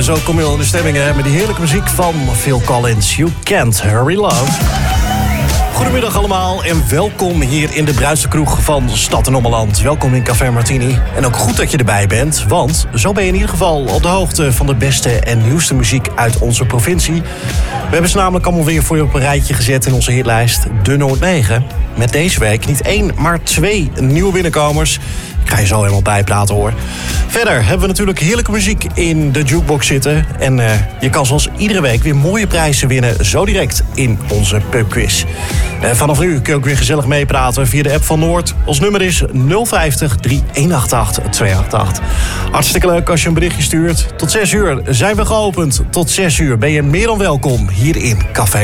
en zo kom je al in de stemmingen met die heerlijke muziek van Phil Collins. You Can't Hurry Love. Goedemiddag allemaal en welkom hier in de bruiste kroeg van Stad en Ommeland. Welkom in Café Martini. En ook goed dat je erbij bent, want zo ben je in ieder geval op de hoogte van de beste en nieuwste muziek uit onze provincie. We hebben ze namelijk allemaal weer voor je op een rijtje gezet in onze hitlijst De Noord 9. Met deze week niet 1, maar 2 nieuwe binnenkomers. Ik ga je zo helemaal bijpraten hoor. Verder hebben we natuurlijk heerlijke muziek in de jukebox zitten. En je kan zoals iedere week weer mooie prijzen winnen. Zo direct in onze pubquiz. Vanaf nu kun je ook weer gezellig meepraten via de app van Noord. Ons nummer is 050 3188 288. Hartstikke leuk als je een berichtje stuurt. Tot 6 uur zijn we geopend. Tot 6 uur ben je meer dan welkom hier in Café